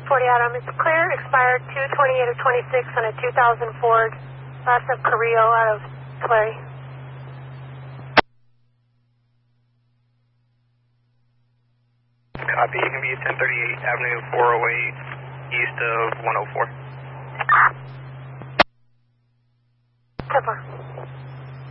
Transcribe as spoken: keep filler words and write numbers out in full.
forty Adam, it's clear, expired two twenty-eight of twenty-six on a two thousand Ford, last of Carrillo out of Tulare. Copy, you can be at ten thirty-eight Avenue four oh eight, east of one oh four. ten four.